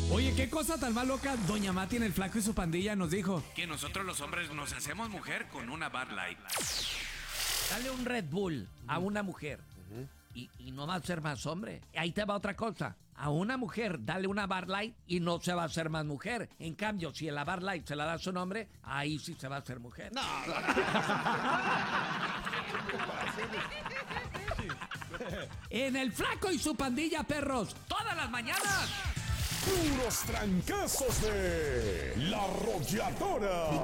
Oye, qué cosa tan más loca. Doña Mati en El Flaco y su Pandilla nos dijo que nosotros los hombres nos hacemos mujer con una Bud Light. Dale un Red Bull a una mujer y no va a ser más hombre. Ahí te va otra cosa. A una mujer dale una Bud Light y no se va a hacer más mujer. En cambio, si la Bud Light se la da a su hombre, ahí sí se va a hacer mujer. No. En El Flaco y su Pandilla, perros, todas las mañanas. Puros trancazos de La Arrolladora.